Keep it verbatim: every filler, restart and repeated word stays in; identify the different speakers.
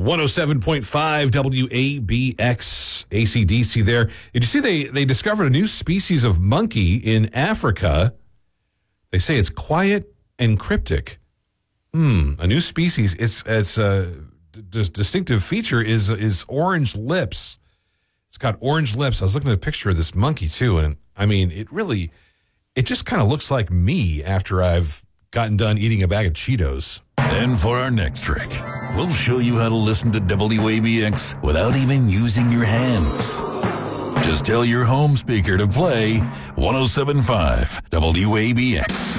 Speaker 1: one oh seven point five W A B X, A C D C there. Did you see they, they discovered a new species of monkey in Africa? They say it's quiet and cryptic. Hmm, a new species. Its its uh, d- distinctive feature is is orange lips. It's got orange lips. I was looking at a picture of this monkey too, and I mean, it really, it just kind of looks like me after I've gotten done eating a bag of Cheetos.
Speaker 2: And for our next trick, we'll show you how to listen to W A B X without even using your hands. Just tell your home speaker to play one oh seven point five W A B X.